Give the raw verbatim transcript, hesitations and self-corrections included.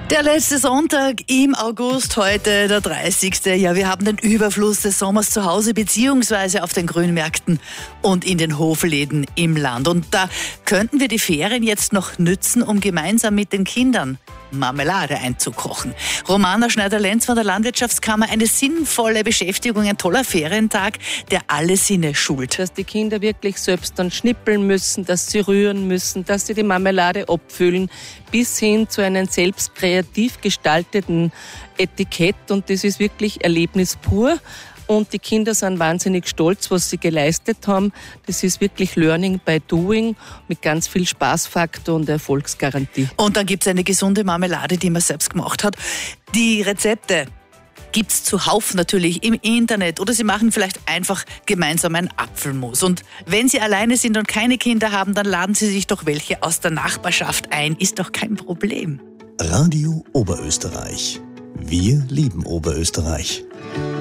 Der letzte Sonntag im August, heute der dreißigste Ja, wir haben den Überfluss des Sommers zu Hause beziehungsweise auf den Grünmärkten und in den Hofläden im Land. Und da könnten wir die Ferien jetzt noch nützen, um gemeinsam mit den Kindern Marmelade einzukochen. Romana Schneider-Lenz von der Landwirtschaftskammer, eine sinnvolle Beschäftigung, ein toller Ferientag, der alle Sinne schult. Dass die Kinder wirklich selbst dann schnippeln müssen, dass sie rühren müssen, dass sie die Marmelade abfüllen, bis hin zu einem selbst kreativ gestalteten Etikett. Und das ist wirklich Erlebnis pur. Und die Kinder sind wahnsinnig stolz, was sie geleistet haben. Das ist wirklich Learning by Doing mit ganz viel Spaßfaktor und Erfolgsgarantie. Und dann gibt es eine gesunde Marmelade, die man selbst gemacht hat. Die Rezepte gibt's zuhauf natürlich im Internet oder Sie machen vielleicht einfach gemeinsam ein Apfelmus. Und wenn Sie alleine sind und keine Kinder haben, dann laden Sie sich doch welche aus der Nachbarschaft ein. Ist doch kein Problem. Radio Oberösterreich. Wir lieben Oberösterreich.